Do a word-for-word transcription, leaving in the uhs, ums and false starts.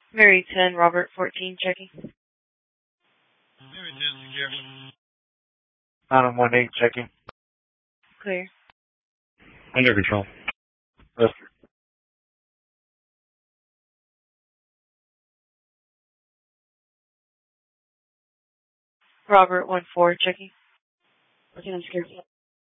Mary ten, Robert fourteen, checking. Mary ten, secure. Adam one eight, checking. Clear. Under control. Yes. Robert one four, checking. Okay, I'm secure.